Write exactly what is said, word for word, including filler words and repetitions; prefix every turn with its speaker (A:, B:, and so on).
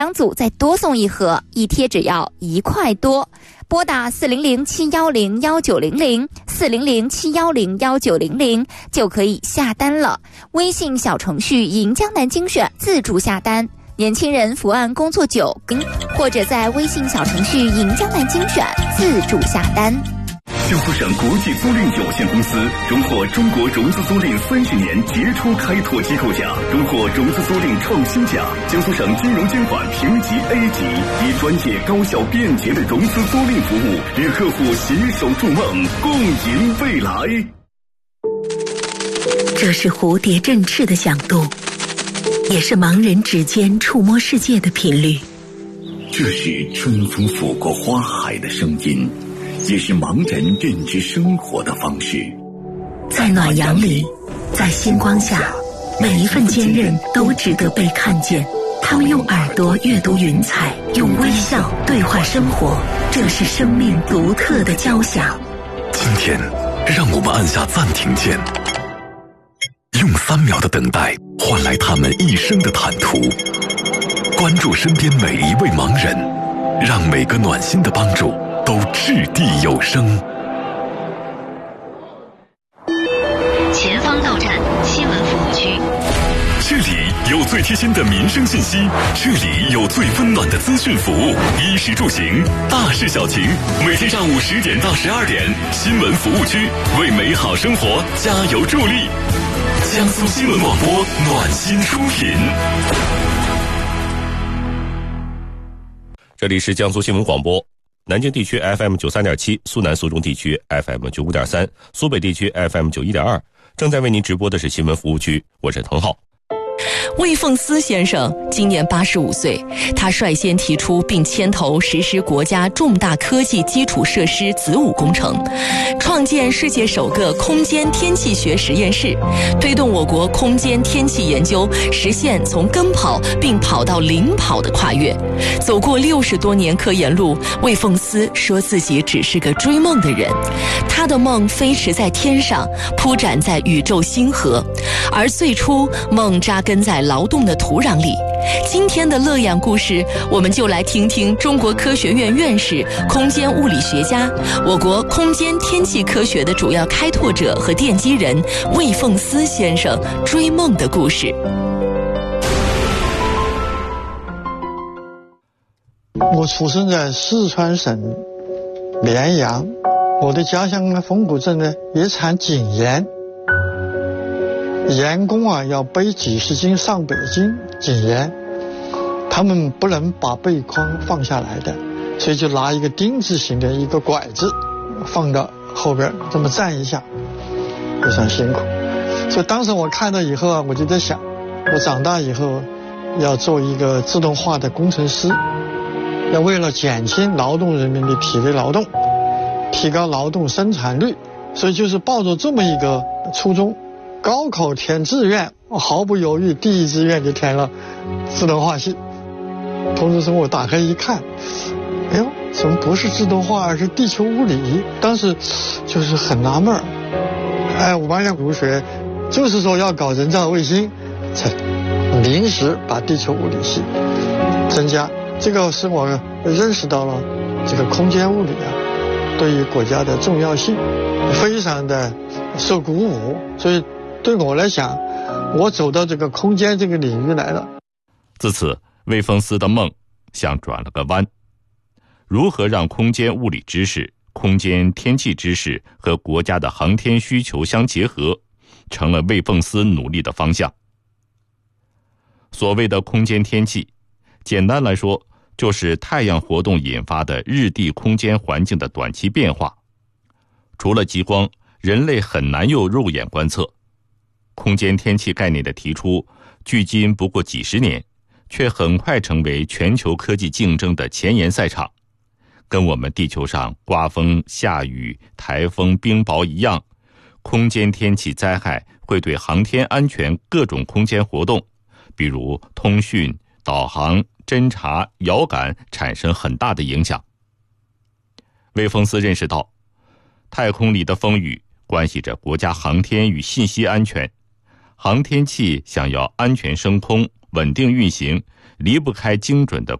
A: 两组再多送一盒，一贴只要一块多。拨打四零零七幺零幺九零零四零零七幺零幺九零零就可以下单了。微信小程序银江南精选自助下单，年轻人伏案工作久，或者在微信小程序银江南精选自助下单。
B: 江苏省国际租赁有限公司荣获中国融资租赁三十年杰出开拓机构奖，荣获融资租赁创新奖。江苏省金融监管评级 A 级，以专业、高效、便捷的融资租赁服务，与客户携手筑梦，共赢未来。
C: 这是蝴蝶振翅的响动，也是盲人指尖触摸世界的频率。
B: 这是春风拂过花海的声音，也是盲人认知生活的方式。
C: 在暖阳里，在星光下，每一份坚韧都值得被看见。他们用耳朵阅读云彩，用微笑对话生活，这是生命独特的交响。
D: 今天，让我们按下暂停键，用三秒的等待换来他们一生的坦途。关注身边每一位盲人，让每个暖心的帮助都掷地有声。
C: 前方到站新闻服务区，
D: 这里有最贴心的民生信息，这里有最温暖的资讯服务，衣食住行，大事小情。每天上午十点到十二点，新闻服务区为美好生活加油助力。江苏新闻广播暖心出品。
E: 这里是江苏新闻广播。南京地区 F M 九三点七，苏南苏中地区 F M 九五点三，苏北地区 F M 九一点二。正在为您直播的是新闻服务区，我是滕浩。
F: 魏凤思先生今年八十五岁，他率先提出并牵头实施国家重大科技基础设施子午工程，创建世界首个空间天气学实验室，推动我国空间天气研究实现从跟跑并跑到领跑的跨越。走过六十多年科研路，魏凤思说自己只是个追梦的人，他的梦飞驰在天上，铺展在宇宙星河，而最初梦扎根在劳动的土壤里。今天的乐养故事，我们就来听听中国科学院院士、空间物理学家、我国空间天气科学的主要开拓者和奠基人魏凤思先生追梦的故事。
G: 我出生在四川省绵阳，我的家乡呢丰谷镇呢也产井盐，盐工啊要背几十斤上北京井盐，他们不能把背筐放下来的，所以就拿一个丁字形的一个拐子放到后边，这么站一下，非常辛苦。所以当时我看到以后啊，我就在想，我长大以后要做一个自动化的工程师，要为了减轻劳动人民的体力劳动，提高劳动生产率，所以就是抱着这么一个初衷，高考填志愿，我毫不犹豫第一志愿就填了自动化系。同时生活打开一看，哎呦，怎么不是自动化而是地球物理？当时就是很纳闷儿，哎，我妈想入学就是说要搞人造卫星，才临时把地球物理系增加。这个是我认识到了这个空间物理啊对于国家的重要性，非常的受鼓舞。所以对我来讲，我走到这个空间这个领域来了。
E: 自此，魏凤思的梦像转了个弯。如何让空间物理知识、空间天气知识和国家的航天需求相结合，成了魏凤思努力的方向。所谓的空间天气，简单来说，就是太阳活动引发的日地空间环境的短期变化。除了极光，人类很难用肉眼观测。空间天气概念的提出，距今不过几十年，却很快成为全球科技竞争的前沿赛场。跟我们地球上刮风、下雨、台风、冰雹一样，空间天气灾害会对航天安全各种空间活动，比如通讯、导航、侦察、遥感产生很大的影响。魏凤思认识到，太空里的风雨关系着国家航天与信息安全，航天器想要安全升空、稳定运行， 离不开精准的